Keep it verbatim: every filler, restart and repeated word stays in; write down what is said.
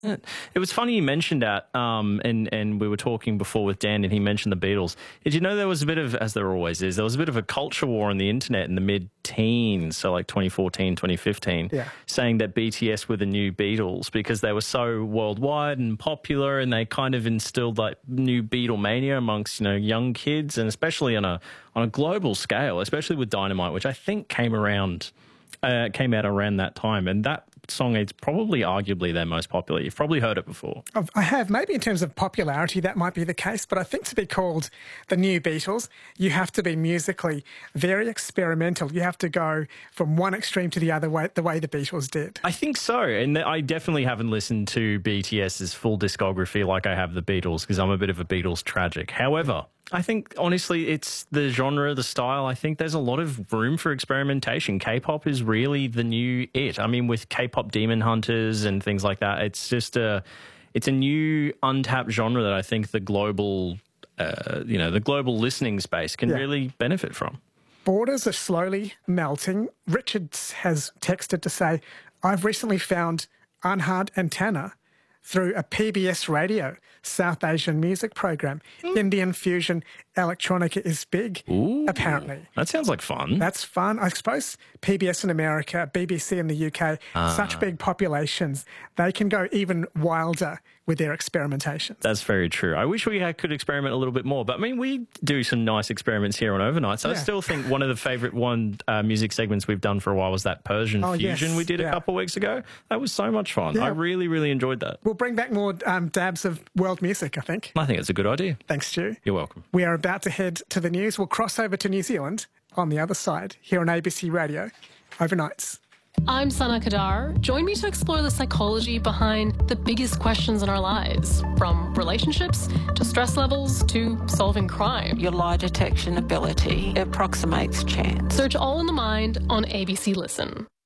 It was funny you mentioned that, um, and, and we were talking before with Dan, and he mentioned the Beatles. Did you know there was a bit of, as there always is, there was a bit of a culture war on the internet in the mid-teens, so like twenty fourteen, twenty fifteen, yeah. saying that B T S were the new Beatles because they were so worldwide and popular, and they kind of instilled like new Beatlemania amongst, you know, young kids, and especially on a on a global scale, especially with Dynamite, which I think came around, uh, came out around that time, and that song is probably arguably their most popular. You've probably heard it before. I have. Maybe in terms of popularity that might be the case, but I think to be called the new Beatles, you have to be musically very experimental. You have to go from one extreme to the other way, the way the Beatles did. I think so, and I definitely haven't listened to BTS's full discography like I have the Beatles, because I'm a bit of a Beatles tragic. However, I think, honestly, it's the genre, the style. I think there's a lot of room for experimentation. K-pop is really the new it. I mean, with K-pop Demon Hunters and things like that, it's just a, it's a new untapped genre that I think the global, uh, you know, the global listening space can yeah. really benefit from. Borders are slowly melting. Richards has texted to say, I've recently found Anhad and Tanner through a P B S radio South Asian music program. Mm. Indian fusion electronica is big, Ooh, apparently. That sounds like fun. That's fun. I suppose P B S in America, B B C in the U K, ah. such big populations, they can go even wilder with their experimentations. That's very true. I wish we had, could experiment a little bit more. But, I mean, we do some nice experiments here on Overnights. Yeah. I still think one of the favourite one uh, music segments we've done for a while was that Persian oh, fusion yes. we did yeah. a couple of weeks ago. That was so much fun. Yeah. I really, really enjoyed that. We'll bring back more um, dabs of world music, I think. I think it's a good idea. Thanks, Stu. You're welcome. We are about to head to the news. We'll cross over to New Zealand on the other side, here on A B C Radio, Overnights. I'm Sana Kadar. Join me to explore the psychology behind the biggest questions in our lives, from relationships to stress levels to solving crime. Your lie detection ability approximates chance. Search All in the Mind on A B C Listen.